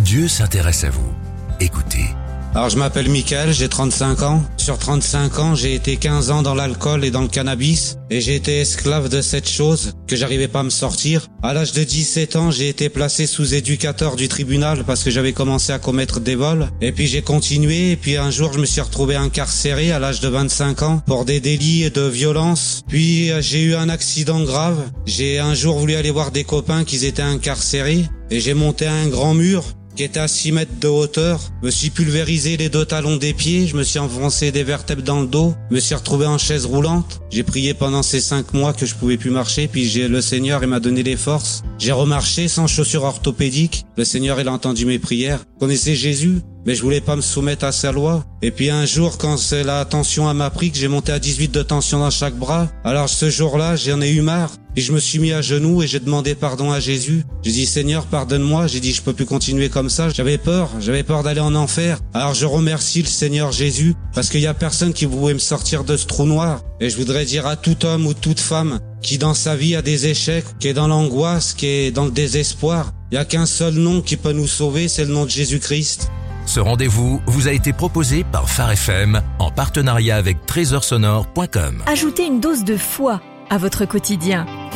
Dieu s'intéresse à vous. Écoutez. Alors je m'appelle Michael, j'ai 35 ans. Sur 35 ans, j'ai été 15 ans dans l'alcool et dans le cannabis. Et j'ai été esclave de cette chose que j'arrivais pas à me sortir. À l'âge de 17 ans, j'ai été placé sous éducateur du tribunal parce que j'avais commencé à commettre des vols. Et puis j'ai continué et puis un jour je me suis retrouvé incarcéré à l'âge de 25 ans pour des délits de violence. Puis j'ai eu un accident grave. J'ai un jour voulu aller voir des copains qui étaient incarcérés et j'ai monté un grand mur qui était à 6 mètres de hauteur. Je me suis pulvérisé les 2 talons des pieds, je me suis enfoncé des vertèbres dans le dos, je me suis retrouvé en chaise roulante. J'ai prié pendant ces 5 mois que je pouvais plus marcher, puis le Seigneur, il m'a donné les forces. J'ai remarché sans chaussures orthopédiques. Le Seigneur, il a entendu mes prières. Je connaissais Jésus, mais je voulais pas me soumettre à sa loi. Et puis un jour, quand la tension m'a pris, que j'ai monté à 18 de tension dans chaque bras, alors ce jour-là, j'en ai eu marre. Puis je me suis mis à genoux et j'ai demandé pardon à Jésus. J'ai dit, Seigneur, pardonne-moi. J'ai dit, je peux plus continuer comme ça. J'avais peur d'aller en enfer. Alors je remercie le Seigneur Jésus, parce qu'il y a personne qui pouvait me sortir de ce trou noir. Et je voudrais dire à tout homme ou toute femme qui dans sa vie a des échecs, qui est dans l'angoisse, qui est dans le désespoir, il y a qu'un seul nom qui peut nous sauver, c'est le nom de Jésus-Christ. Ce rendez-vous vous a été proposé par Phare FM en partenariat avec trésorsonore.com. Ajoutez une dose de foi à votre quotidien